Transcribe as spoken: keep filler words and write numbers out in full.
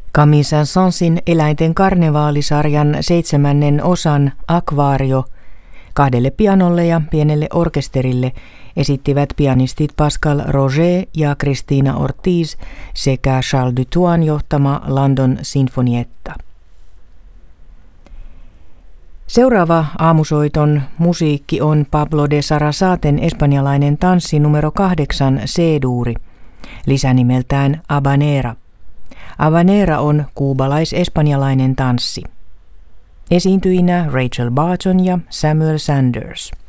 Camille Saint-Saënsin eläinten karnevaalisarjan seitsemännen osan Akvaario kahdelle pianolle ja pienelle orkesterille esittivät pianistit Pascal Roger ja Cristina Ortiz sekä Charles Dutoin johtama London Sinfonietta. Seuraava aamusoiton musiikki on Pablo de Sarasaten espanjalainen tanssi numero kahdeksan C-duuri, lisänimeltään Habanera. Habanera on kuubalais-espanjalainen tanssi. Esiintyjinä Rachel Barton ja Samuel Sanders.